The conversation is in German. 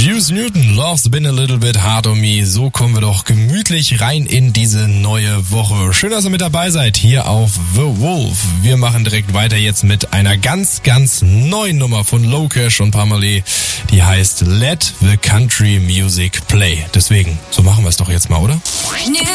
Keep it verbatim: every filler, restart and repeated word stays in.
Juice Newton, Love's Been a Little Bit Hard on Me. So kommen wir doch gemütlich rein in diese neue Woche. Schön, dass ihr mit dabei seid hier auf The Wolf. Wir machen direkt weiter jetzt mit einer ganz, ganz neuen Nummer von Lokesh und Pamela. Die heißt Let the Country Music Play. Deswegen, so machen wir es doch jetzt mal, oder?